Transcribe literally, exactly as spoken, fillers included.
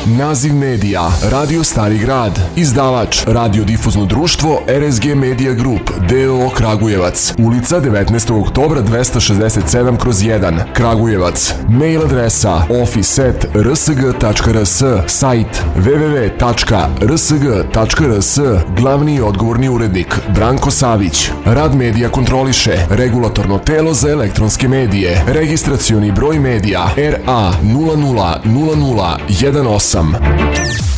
Naziv medija Radio Stari Grad. Izdavač Radiodifuzno društvo R S G Media Group D O O Kragujevac. Ulica devetnaestog oktobra dvesta šezdeset sedam kroz jedan Kragujevac. Mail adresa office at r s g tačka r s. Sajt w w w tačka r s g tačka r s. Glavni i odgovorni urednik Branko Savić. Rad medija kontroliše Regulatorno telo za elektronske medije. Registracioni broj medija R A nula nula nula nula jedan osam.